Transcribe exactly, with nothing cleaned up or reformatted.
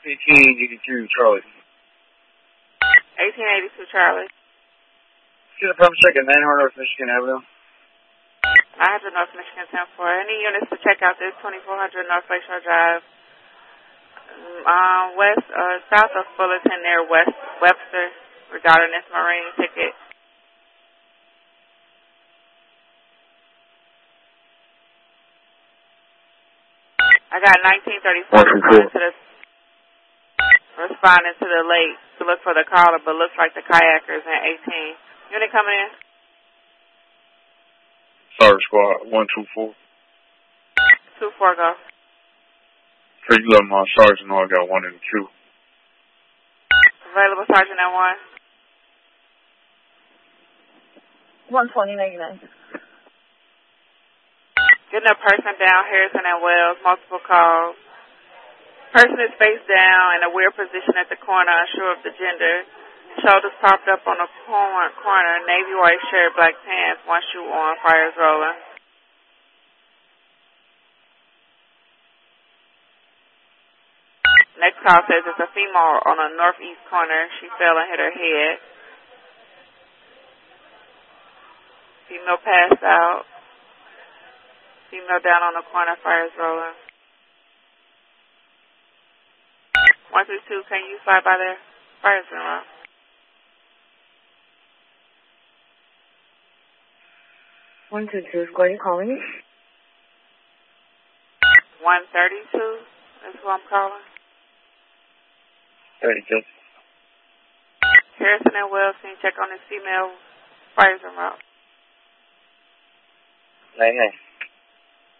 eighteen eighty-two Charlie. eighteen eighty-two Charlie. Get a pump check at nine hundred North Michigan Avenue. nine hundred North Michigan ten four. Any units to check out this twenty-four hundred North Lakeshore Drive, um, west, uh, south of Fullerton near West Webster regarding this marine ticket. I got nineteen thirty-four responding to the, responding to the lake to look for the caller, but looks like the kayakers in eighteen. Unit coming in. Sorry, squad, one two four. two four, go. Can you let my sergeant know I got one in the queue? Available sergeant at one. one twenty, ninety-nine. Getting a person down Harrison and Wells, multiple calls. Person is face down in a weird position at the corner, unsure of the gender. Shoulders popped up on the corner, corner, navy white shirt, black pants, one shoe on, fires rolling. Next call says it's a female on the northeast corner. She fell and hit her head. Female passed out. Female down on the corner, fires rolling. one two two, can you slide by there? Fires rolling. one two two, squad, you calling me? one thirty-two is who I'm calling. thirty-two. Harrison and Wells, can you check on this female fires route? Nine nine.